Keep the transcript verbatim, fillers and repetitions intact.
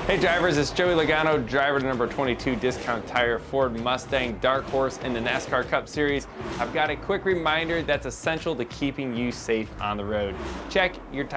Hey drivers, it's Joey Logano, driver to number twenty-two Discount Tire Ford Mustang Dark Horse in the NASCAR Cup Series. I've got a quick reminder that's essential to keeping you safe on the road. Check your tire